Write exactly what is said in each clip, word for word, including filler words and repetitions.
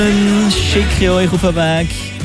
Schicke euch auf den Weg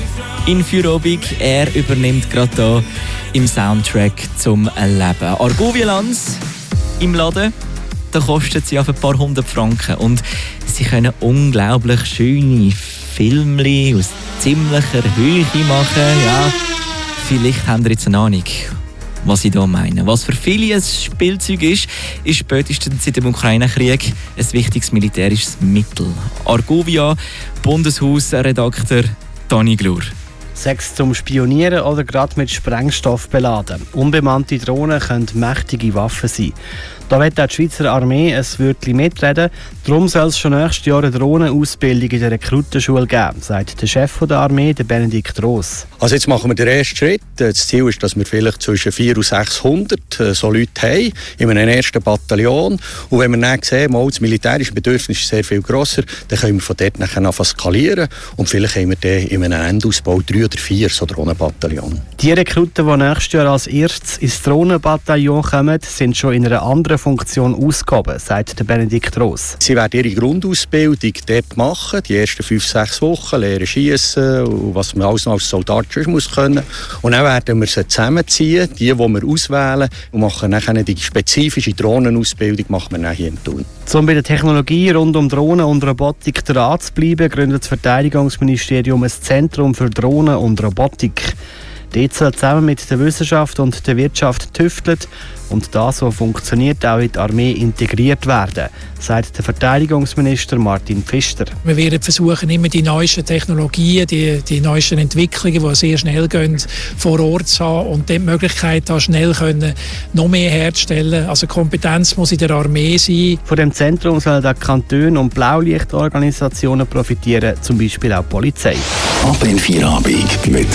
in Feierabend. Er übernimmt gerade hier im Soundtrack zum Leben. Argovia-Lanz im Laden, da kostet sie auf ein paar hundert Franken. Und sie können unglaublich schöne Filmchen aus ziemlicher Höhe machen. Ja, vielleicht habt ihr jetzt eine Ahnung, was ich hier meine. Was für viele ein Spielzeug ist, ist spätestens seit dem Ukraine-Krieg ein wichtiges militärisches Mittel. Argovia, Bundeshausredakteur Dani Glur. Sechs zum Spionieren oder gerade mit Sprengstoff beladen. Unbemannte Drohnen können mächtige Waffen sein. Da wird auch die Schweizer Armee ein Wörtchen mitreden. Darum soll es schon nächstes Jahr eine Drohnenausbildung in der Rekrutenschule geben, sagt der Chef der Armee, der Benedikt Ross. Also jetzt machen wir den ersten Schritt. Das Ziel ist, dass wir vielleicht zwischen vierhundert und sechshundert so Leute haben in einem ersten Bataillon. Und wenn wir dann sehen, mal, das militärische Bedürfnis ist sehr viel grosser, dann können wir von dort nachher skalieren. Und vielleicht haben wir dann in einem Endausbau drei oder vier so Drohnenbataillon. Die Rekruten, die nächstes Jahr als erstes ins Drohnenbataillon kommen, sind schon in einer anderen Funktion ausgehoben, sagt der Benedikt Ross. Sie werden ihre Grundausbildung dort machen, die ersten fünf, sechs Wochen, lernen schiessen und was man alles noch als Soldat schon muss können. Und dann werden wir sie zusammenziehen, die, die wir auswählen, und machen dann die spezifische Drohnenausbildung machen wir dann hier in Thun. Um bei der Technologie rund um Drohnen und Robotik dran zu bleiben, gründet das Verteidigungsministerium ein Zentrum für Drohnen und Robotik. Dort soll zusammen mit der Wissenschaft und der Wirtschaft tüftelt und das, was funktioniert, auch in die Armee integriert werden, sagt der Verteidigungsminister Martin Pfister. Wir werden versuchen, immer die neuesten Technologien, die, die neuesten Entwicklungen, die sehr schnell gehen, vor Ort zu haben und die Möglichkeit haben, schnell können, noch mehr herzustellen. Also Kompetenz muss in der Armee sein. Von dem Zentrum sollen auch Kantone und Blaulichtorganisationen profitieren, zum Beispiel auch die Polizei. Ab in Feierabend mit